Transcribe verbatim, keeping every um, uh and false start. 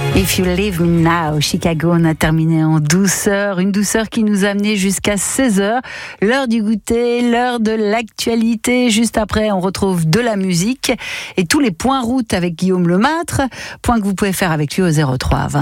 If You Leave Me Now, Chicago, on a terminé en douceur, une douceur qui nous a amené jusqu'à seize heures, l'heure du goûter, l'heure de l'actualité. Juste après, on retrouve de la musique et tous les points route avec Guillaume Lemâtre, point que vous pouvez faire avec lui au zéro trois vingt.